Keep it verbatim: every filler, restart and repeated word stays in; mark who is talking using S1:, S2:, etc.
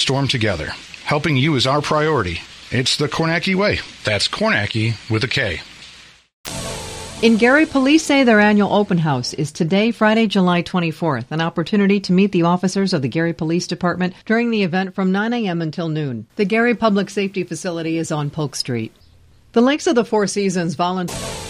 S1: storm together. Helping you is our priority. It's the Kornacki way. That's Kornacki with a K.
S2: In Gary, police say their annual open house is today, Friday, July twenty-fourth, an opportunity to meet the officers of the Gary Police Department during the event from nine a.m. until noon. The Gary Public Safety Facility is on Polk Street. The Lakes of the Four Seasons volunteer...